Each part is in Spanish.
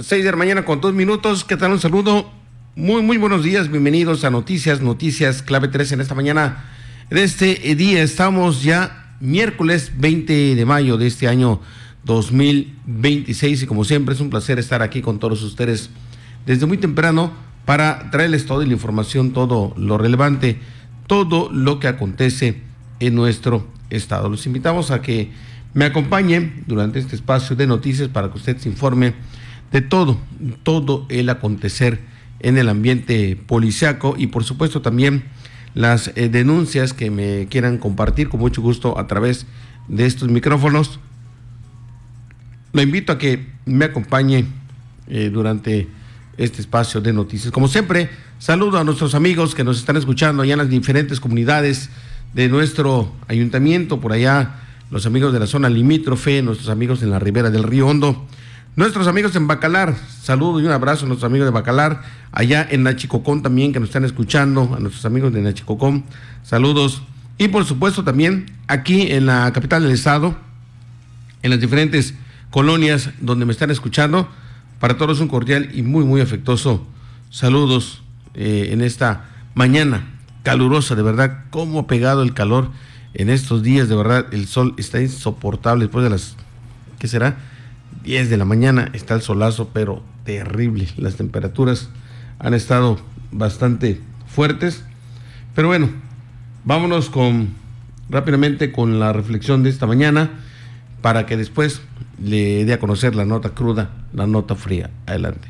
6 de la mañana con 2 minutos. ¿Qué tal? Un saludo. Muy buenos días. Bienvenidos a Noticias Clave 3 en esta mañana. De este día estamos ya miércoles 20 de mayo de este año 2026 y como siempre es un placer estar aquí con todos ustedes desde muy temprano para traerles toda la información, todo lo relevante, todo lo que acontece en nuestro estado. Los invitamos a que me acompañen durante este espacio de noticias para que usted se informe de todo el acontecer en el ambiente policiaco y por supuesto también las denuncias que me quieran compartir con mucho gusto a través de estos micrófonos. Lo invito a que me acompañe durante este espacio de noticias. Como siempre, saludo a nuestros amigos que nos están escuchando allá en las diferentes comunidades de nuestro ayuntamiento, por allá los amigos de la zona limítrofe, nuestros amigos en la ribera del Río Hondo, nuestros amigos en Bacalar, saludo y un abrazo a nuestros amigos de Bacalar, allá en Nachicocón también que nos están escuchando, a nuestros amigos de Nachicocón, saludos, y por supuesto también aquí en la capital del estado, en las diferentes colonias donde me están escuchando, para todos un cordial y muy afectuoso saludos en esta mañana calurosa, de verdad, cómo ha pegado el calor en estos días, de verdad, el sol está insoportable después de las, ¿qué será?, 10 de la mañana, está el solazo, pero terrible, las temperaturas han estado bastante fuertes, pero bueno, vámonos rápidamente con la reflexión de esta mañana, para que después le dé a conocer la nota cruda, la nota fría. Adelante.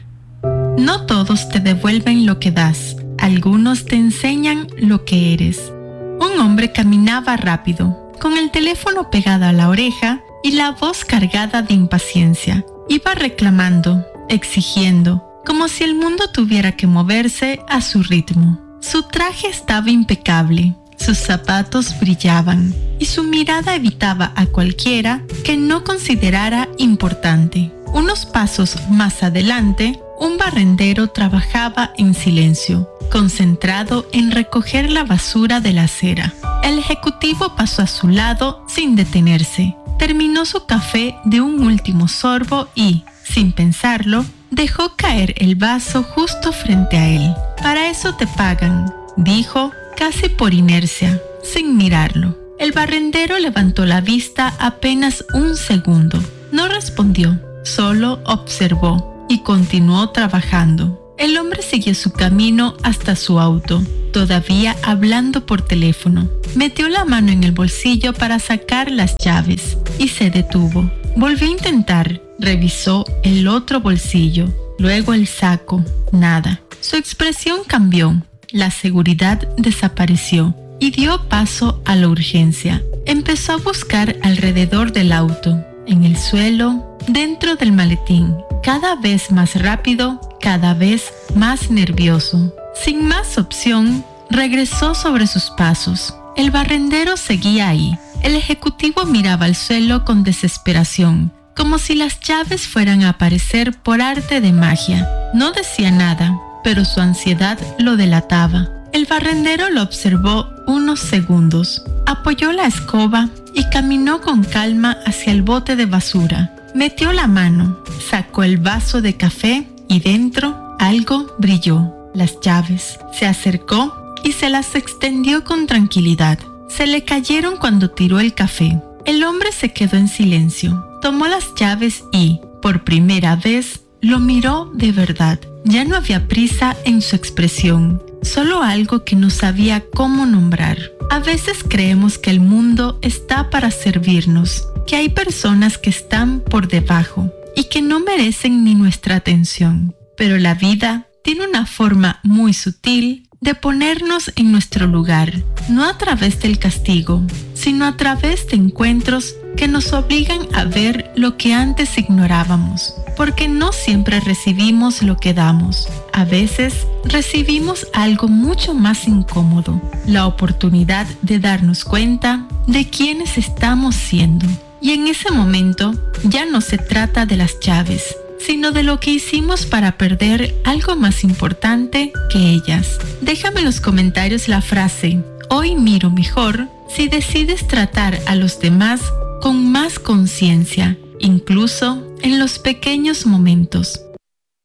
No todos te devuelven lo que das, algunos te enseñan lo que eres. Un hombre caminaba rápido, con el teléfono pegado a la oreja y la voz cargada de impaciencia. Iba reclamando, exigiendo, como si el mundo tuviera que moverse a su ritmo. Su traje estaba impecable, sus zapatos brillaban y su mirada evitaba a cualquiera que no considerara importante. Unos pasos más adelante, un barrendero trabajaba en silencio, concentrado en recoger la basura de la acera. El ejecutivo pasó a su lado sin detenerse. Terminó su café de un último sorbo y, sin pensarlo, dejó caer el vaso justo frente a él. «Para eso te pagan», dijo, casi por inercia, sin mirarlo. El barrendero levantó la vista apenas un segundo. No respondió, solo observó y continuó trabajando. El hombre siguió su camino hasta su auto, todavía hablando por teléfono. Metió la mano en el bolsillo para sacar las llaves y se detuvo. Volvió a intentar, revisó el otro bolsillo, luego el saco, nada. Su expresión cambió, la seguridad desapareció y dio paso a la urgencia. Empezó a buscar alrededor del auto, en el suelo, dentro del maletín, cada vez más rápido, cada vez más nervioso. Sin más opción, regresó sobre sus pasos. El barrendero seguía ahí. El ejecutivo miraba al suelo con desesperación, como si las llaves fueran a aparecer por arte de magia. No decía nada, pero su ansiedad lo delataba. El barrendero lo observó unos segundos, apoyó la escoba y caminó con calma hacia el bote de basura. Metió la mano, sacó el vaso de café y dentro algo brilló. Las llaves. Se acercó y se las extendió con tranquilidad. Se le cayeron cuando tiró el café. El hombre se quedó en silencio. Tomó las llaves y, por primera vez, lo miró de verdad. Ya no había prisa en su expresión, solo algo que no sabía cómo nombrar. A veces creemos que el mundo está para servirnos, que hay personas que están por debajo y que no merecen ni nuestra atención. Pero la vida tiene una forma muy sutil de ponernos en nuestro lugar, no a través del castigo, sino a través de encuentros que nos obligan a ver lo que antes ignorábamos, porque no siempre recibimos lo que damos. A veces recibimos algo mucho más incómodo, la oportunidad de darnos cuenta de quiénes estamos siendo. Y en ese momento ya no se trata de las llaves, sino de lo que hicimos para perder algo más importante que ellas. Déjame en los comentarios la frase: hoy miro mejor, si decides tratar a los demás con más conciencia, incluso en los pequeños momentos.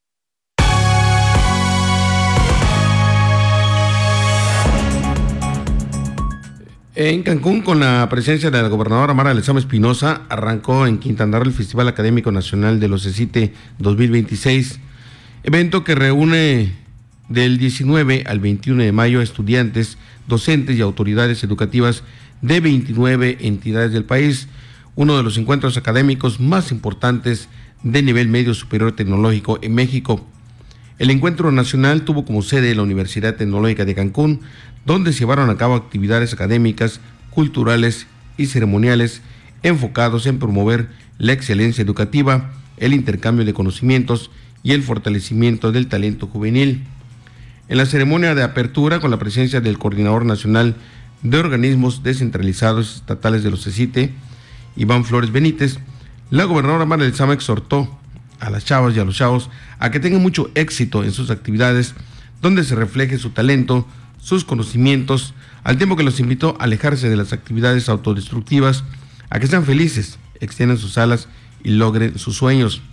En Cancún, con la presencia de la gobernadora Mara Lezama Espinosa, arrancó en Quintana Roo el Festival Académico Nacional de los CECITE 2026, evento que reúne del 19 al 21 de mayo a estudiantes, docentes y autoridades educativas de 29 entidades del país, uno de los encuentros académicos más importantes de nivel medio superior tecnológico en México. El encuentro nacional tuvo como sede la Universidad Tecnológica de Cancún, donde se llevaron a cabo actividades académicas, culturales y ceremoniales enfocados en promover la excelencia educativa, el intercambio de conocimientos y el fortalecimiento del talento juvenil. En la ceremonia de apertura, con la presencia del Coordinador Nacional de Organismos Descentralizados Estatales de los CECITE, Iván Flores Benítez, la gobernadora Mara Lezama exhortó a las chavas y a los chavos a que tengan mucho éxito en sus actividades, donde se refleje su talento, sus conocimientos, al tiempo que los invitó a alejarse de las actividades autodestructivas, a que sean felices, extiendan sus alas y logren sus sueños.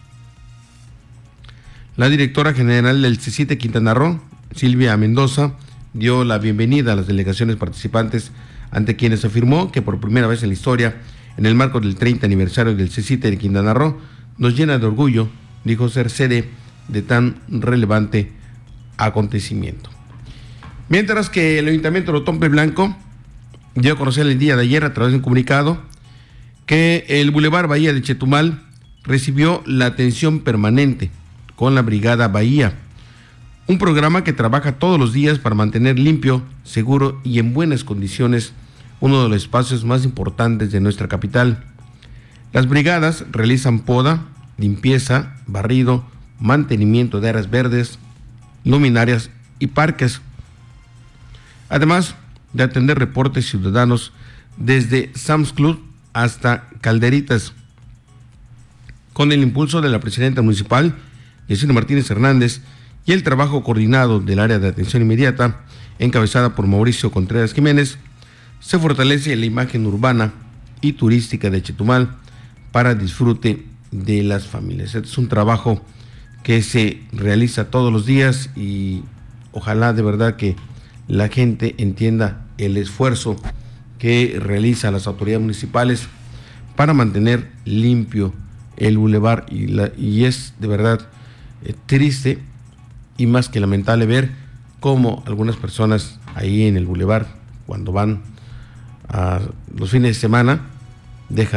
La directora general del CECITE Quintana Roo, Silvia Mendoza, dio la bienvenida a las delegaciones participantes, ante quienes afirmó que por primera vez en la historia, en el marco del 30 aniversario del CECITE de Quintana Roo, nos llena de orgullo, dijo, ser sede de tan relevante acontecimiento. Mientras que el Ayuntamiento de Otompe Blanco dio a conocer el día de ayer a través de un comunicado que el Boulevard Bahía de Chetumal recibió la atención permanente con la Brigada Bahía, un programa que trabaja todos los días para mantener limpio, seguro y en buenas condiciones uno de los espacios más importantes de nuestra capital. Las brigadas realizan poda, limpieza, barrido, mantenimiento de áreas verdes, luminarias y parques, además de atender reportes ciudadanos desde Sam's Club hasta Calderitas. Con el impulso de la presidenta municipal, Yesenia Martínez Hernández, y el trabajo coordinado del área de atención inmediata, encabezada por Mauricio Contreras Jiménez, se fortalece la imagen urbana y turística de Chetumal para disfrute de las familias. Este es un trabajo que se realiza todos los días y ojalá de verdad que la gente entienda el esfuerzo que realizan las autoridades municipales para mantener limpio el bulevar y es de verdad triste y más que lamentable ver cómo algunas personas ahí en el bulevar, cuando van a los fines de semana, dejan